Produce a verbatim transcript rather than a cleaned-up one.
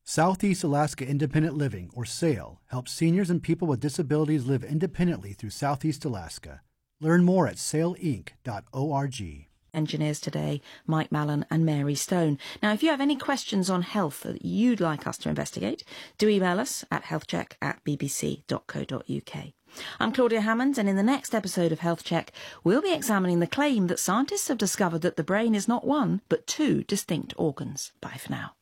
Southeast Alaska Independent Living, or SAIL, helps seniors and people with disabilities live independently through Southeast Alaska. Learn more at sail inc dot org. Engineers today, Mike Mallon and Mary Stone. Now, if you have any questions on health that you'd like us to investigate, do email us at healthcheck at b b c dot co dot u k. I'm Claudia Hammond, and in the next episode of Health Check, we'll be examining the claim that scientists have discovered that the brain is not one, but two distinct organs. Bye for now.